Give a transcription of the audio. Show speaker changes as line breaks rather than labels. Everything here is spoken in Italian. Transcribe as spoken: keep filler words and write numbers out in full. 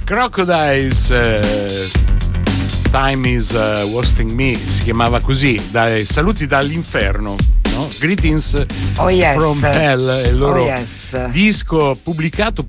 Crocodiles, eh, Time is uh, Wasting Me, si chiamava così, dai saluti dall'inferno, no? Greetings
oh yes.
from Hell, il loro
oh yes.
disco pubblicato